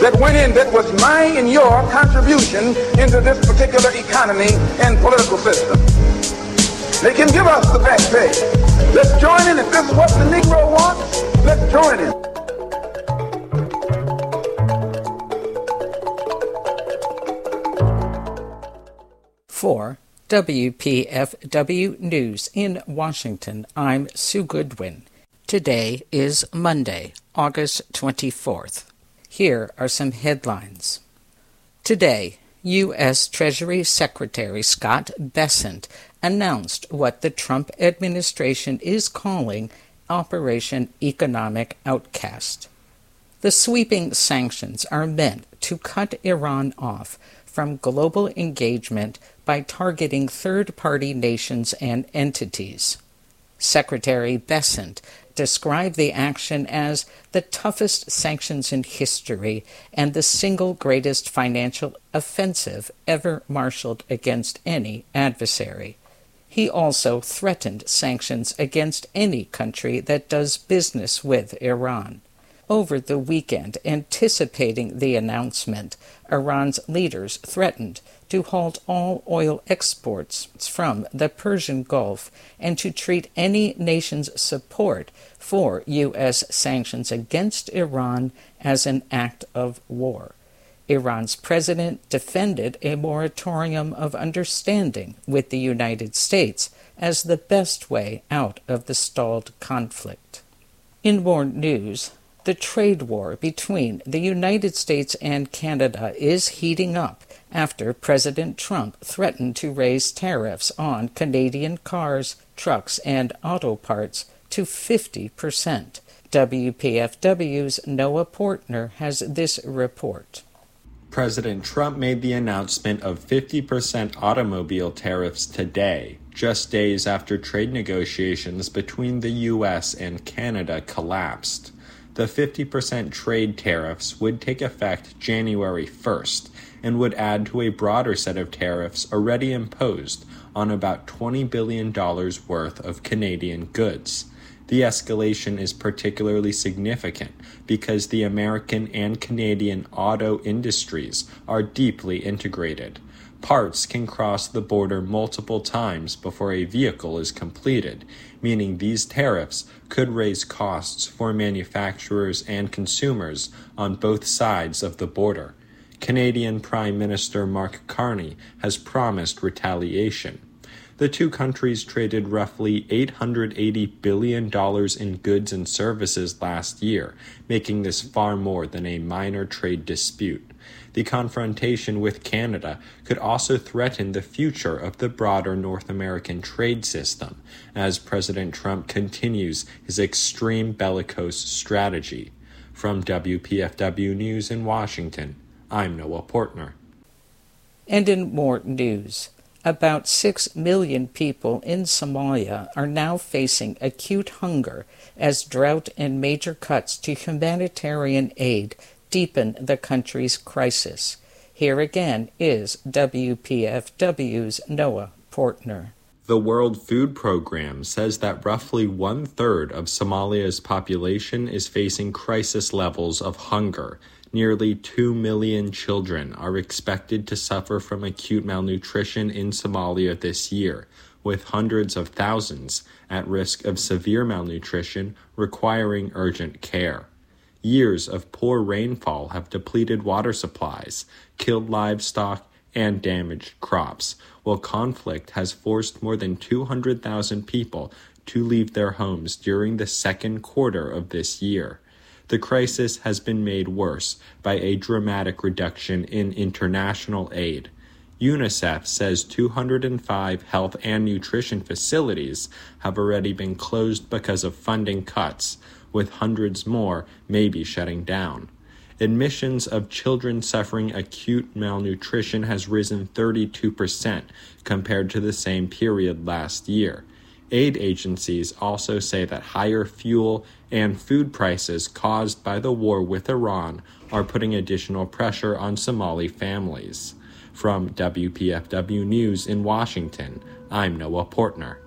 that went in, that was my and your contribution into this particular economy and political system. They can give us the back pay. Let's join in. If this is what the Negro wants, let's join in. For WPFW News in Washington, I'm Sue Goodwin. Today is Monday, August 24th. Here are some headlines. Today, U.S. Treasury Secretary Scott Bessent announced what the Trump administration is calling Operation Economic Outcast. The sweeping sanctions are meant to cut Iran off from global engagement by targeting third-party nations and entities. Secretary Bessent described the action as the toughest sanctions in history and the single greatest financial offensive ever marshaled against any adversary. He also threatened sanctions against any country that does business with Iran. Over the weekend, anticipating the announcement, Iran's leaders threatened to halt all oil exports from the Persian Gulf and to treat any nation's support for U.S. sanctions against Iran as an act of war. Iran's president defended a moratorium of understanding with the United States as the best way out of the stalled conflict. In more news, the trade war between the United States and Canada is heating up after President Trump threatened to raise tariffs on Canadian cars, trucks, and auto parts to 50%. WPFW's Noah Portner has this report. President Trump made the announcement of 50% automobile tariffs today, just days after trade negotiations between the U.S. and Canada collapsed. The 50% trade tariffs would take effect January 1st and would add to a broader set of tariffs already imposed on about $20 billion worth of Canadian goods. The escalation is particularly significant because the American and Canadian auto industries are deeply integrated. Parts can cross the border multiple times before a vehicle is completed, meaning these tariffs could raise costs for manufacturers and consumers on both sides of the border. Canadian Prime Minister Mark Carney has promised retaliation. The two countries traded roughly $880 billion in goods and services last year, making this far more than a minor trade dispute. The confrontation with Canada could also threaten the future of the broader North American trade system, as President Trump continues his extreme bellicose strategy. From WPFW News in Washington, I'm Noah Portner. And in more news, about 6 million people in Somalia are now facing acute hunger as drought and major cuts to humanitarian aid deepen the country's crisis. Here again is WPFW's Noah Portner. The World Food Program says that roughly 1/3 of Somalia's population is facing crisis levels of hunger. Nearly 2 million children are expected to suffer from acute malnutrition in Somalia this year, with hundreds of thousands at risk of severe malnutrition requiring urgent care. Years of poor rainfall have depleted water supplies, killed livestock, and damaged crops, while conflict has forced more than 200,000 people to leave their homes during the second quarter of this year. The crisis has been made worse by a dramatic reduction in international aid. UNICEF says 205 health and nutrition facilities have already been closed because of funding cuts, with hundreds more maybe shutting down. Admissions of children suffering acute malnutrition has risen 32% compared to the same period last year. Aid agencies also say that higher fuel and food prices caused by the war with Iran are putting additional pressure on Somali families. From WPFW News in Washington, I'm Noah Portner.